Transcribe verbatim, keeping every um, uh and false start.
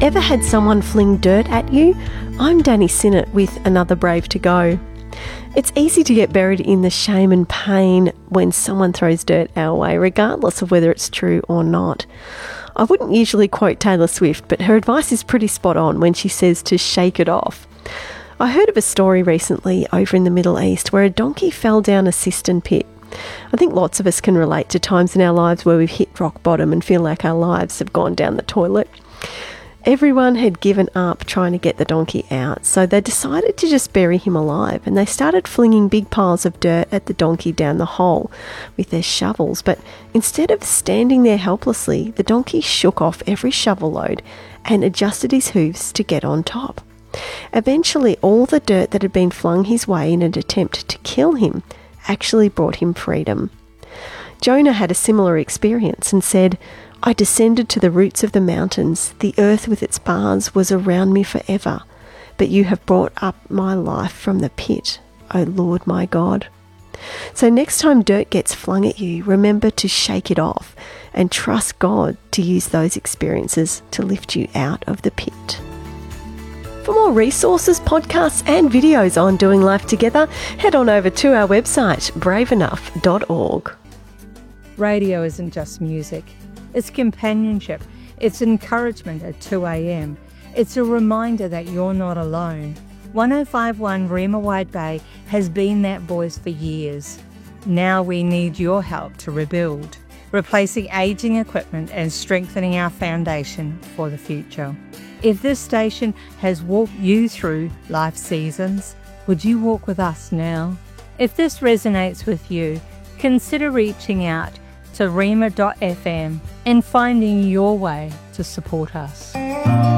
Ever had someone fling dirt at you? I'm Danny Sinnott with another Brave to Go. It's easy to get buried in the shame and pain when someone throws dirt our way, regardless of whether it's true or not. I wouldn't usually quote Taylor Swift, but her advice is pretty spot on when she says to shake it off. I heard of a story recently over in the Middle East where a donkey fell down a cistern pit. I think lots of us can relate to times in our lives where we've hit rock bottom and feel like our lives have gone down the toilet. Everyone had given up trying to get the donkey out, so they decided to just bury him alive, and they started flinging big piles of dirt at the donkey down the hole with their shovels. But instead of standing there helplessly, the donkey shook off every shovel load and adjusted his hooves to get on top. Eventually, all the dirt that had been flung his way in an attempt to kill him actually brought him freedom. Jonah had a similar experience and said, "I descended to the roots of the mountains. The earth with its bars was around me forever. But you have brought up my life from the pit, O Lord my God." So next time dirt gets flung at you, remember to shake it off and trust God to use those experiences to lift you out of the pit. For more resources, podcasts and videos on doing life together, head on over to our website, brave enough dot org. Radio isn't just music. It's companionship. It's encouragement at two a.m. It's a reminder that you're not alone. one oh five point one Rema Wide Bay has been that voice for years. Now we need your help to rebuild, replacing ageing equipment and strengthening our foundation for the future. If this station has walked you through life seasons, would you walk with us now? If this resonates with you, consider reaching out to rema dot f m and finding your way to support us.